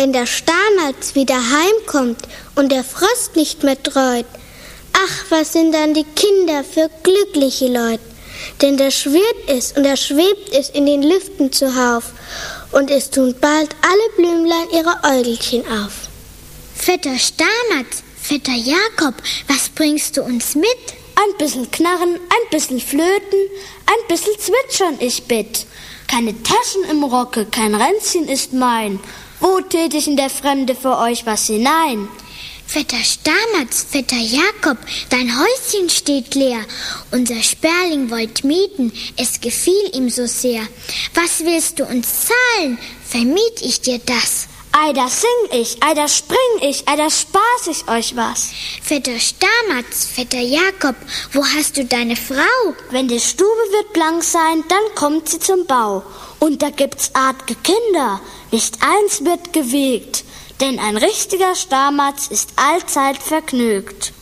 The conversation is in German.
wenn der Stamatz wieder heimkommt und der Frost nicht mehr dreut, ach, was sind dann die Kinder für glückliche Leute. Denn da schwirrt es und da schwebt es in den Lüften zuhauf, und es tun bald alle Blümlein ihre Äugelchen auf. Vetter Stamatz, Vetter Jakob, was bringst du uns mit? Ein bisschen Knarren, ein bisschen Flöten, ein bisschen Zwitschern ich bitt. Keine Taschen im Rocke, kein Ränzchen ist mein. Wo tät ich in der Fremde für euch was hinein? Vetter Stamatz, Vetter Jakob, dein Häuschen steht leer. Unser Sperling wollt mieten, es gefiel ihm so sehr. Was willst du uns zahlen? Vermiet ich dir das? Ei, da sing ich, ei, da spring ich, ei, da spaß ich euch was. Vetter Stamatz, Vetter Jakob, wo hast du deine Frau? Wenn die Stube wird blank sein, dann kommt sie zum Bau. Und da gibt's artge Kinder, nicht eins wird gewegt, denn ein richtiger Stamatz ist allzeit vergnügt.